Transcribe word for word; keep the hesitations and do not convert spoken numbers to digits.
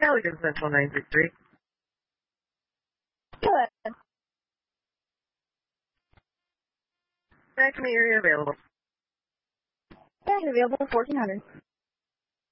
Pelican Central nine six three. Good. Maximum area available. Back available fourteen hundred.